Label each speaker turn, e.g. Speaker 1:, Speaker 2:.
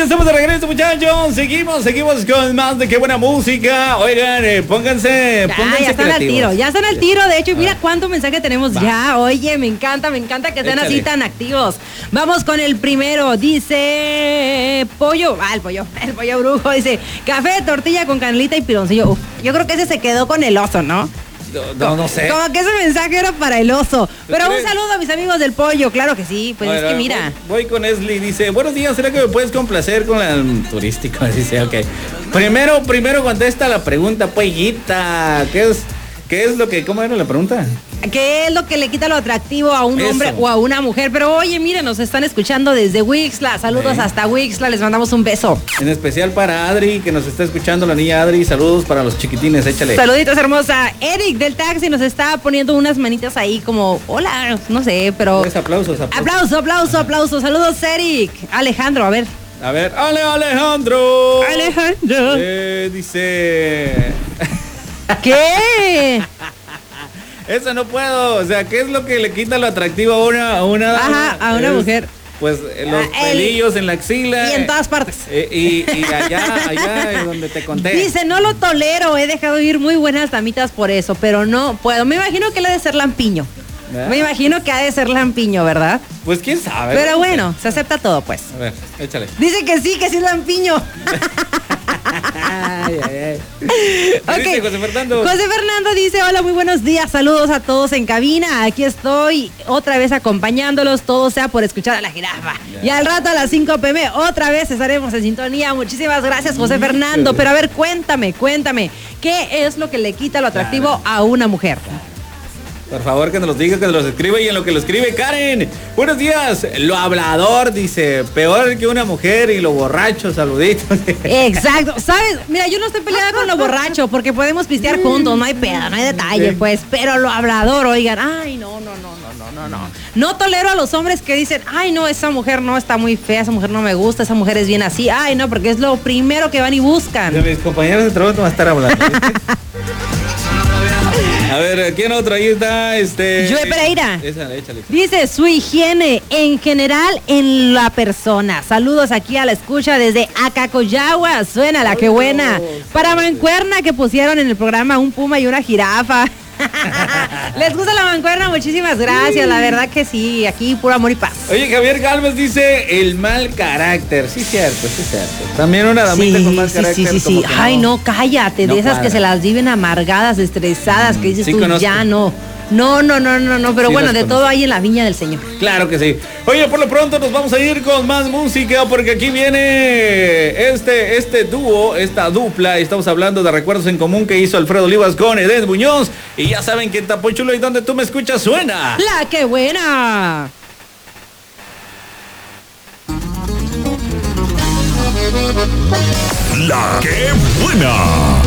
Speaker 1: estamos de regreso, muchachos. Seguimos con más de Qué Buena Música. Oigan, pónganse
Speaker 2: ya están al tiro, ya están al tiro. De hecho, mira cuánto mensaje tenemos ya. Oye, me encanta que sean así tan activos. Vamos con el primero. Dice pollo, el pollo brujo. Dice café, tortilla con canelita y piloncillo. Uf, yo creo que ese se quedó con el oso, ¿no?
Speaker 1: No sé.
Speaker 2: Como que ese mensaje era para el oso. Pero un saludo a mis amigos del pollo, claro que sí. Pues es que mira.
Speaker 1: Voy con Esli, dice, buenos días, ¿será que me puedes complacer con la turístico? Dice, ok. Primero contesta la pregunta, pollita. ¿Qué es lo que, cómo era la pregunta?
Speaker 2: ¿Qué es lo que le quita lo atractivo a un hombre o a una mujer? Pero oye, miren, nos están escuchando desde Wixla. Saludos hasta Wixla, les mandamos un beso.
Speaker 1: En especial para Adri, que nos está escuchando, la niña Adri. Saludos para los chiquitines, échale.
Speaker 2: Saluditos, hermosa. Eric del taxi nos está poniendo unas manitas ahí como, hola, no sé, pero...
Speaker 1: Pues aplausos.
Speaker 2: Aplausos. Saludos, Eric. Alejandro, a ver.
Speaker 1: Alejandro. Dice...
Speaker 2: ¿Qué?
Speaker 1: Eso no puedo. O sea, ¿qué es lo que le quita lo atractivo a una
Speaker 2: a una mujer?
Speaker 1: Pues los pelillos en la axila.
Speaker 2: Y en todas partes.
Speaker 1: Y allá donde te conté.
Speaker 2: Dice, no lo tolero, he dejado ir muy buenas damitas por eso, pero no puedo. Me imagino que le ha de ser lampiño. Me imagino que ha de ser lampiño, ¿verdad?
Speaker 1: Pues quién sabe.
Speaker 2: Pero bueno, se acepta todo, pues.
Speaker 1: A ver, échale.
Speaker 2: Dice que sí es lampiño.
Speaker 1: Ay.
Speaker 2: Okay.
Speaker 1: Dice José Fernando
Speaker 2: dice, hola, muy buenos días, saludos a todos en cabina, aquí estoy otra vez acompañándolos, todo sea por escuchar a la jirafa. Y al rato a las 5 p.m. otra vez estaremos en sintonía. Muchísimas gracias, José Fernando. Pero a ver, cuéntame, ¿qué es lo que le quita lo atractivo a una mujer?
Speaker 1: Por favor, que nos los diga, que nos los escriba. Y en lo que lo escribe Karen, buenos días, lo hablador, dice, peor que una mujer y lo borracho, saluditos.
Speaker 2: Exacto, ¿sabes? Mira, yo no estoy peleada con lo borracho, porque podemos pistear juntos, no hay pedo, no hay detalle, pues, pero lo hablador, oigan, ay, no. No tolero a los hombres que dicen, ay, no, esa mujer no está muy fea, esa mujer no me gusta, esa mujer es bien así, ay, no, porque es lo primero que van y buscan.
Speaker 1: De mis compañeros de trabajo no va a estar hablando. A ver, ¿quién otro? Ahí está,
Speaker 2: Joe Pereira.
Speaker 1: Échale.
Speaker 2: Dice, su higiene en general en la persona. Saludos aquí a la escucha desde Acacoyagua. Suena la que buena. Para Mancuerna, que pusieron en el programa un puma y una jirafa. ¿Les gusta la mancuerna? Muchísimas gracias, la verdad que sí, aquí puro amor y paz.
Speaker 1: Oye, Javier Galvez dice el mal carácter. Sí, cierto. También una damita con mal carácter.
Speaker 2: Sí. Ay, no, cállate, de esas que se las viven amargadas, estresadas, que dices tú, ya no. No, pero sí, bueno, de todo hay en la viña del Señor.
Speaker 1: Claro que sí. Oye, por lo pronto nos vamos a ir con más música, porque aquí viene este dúo, esta dupla. Estamos hablando de Recuerdos en Común que hizo Alfredo Olivas con Edén Muñoz. Y ya saben que en Tapochulo y donde tú me escuchas suena
Speaker 2: La que buena.
Speaker 3: La que buena.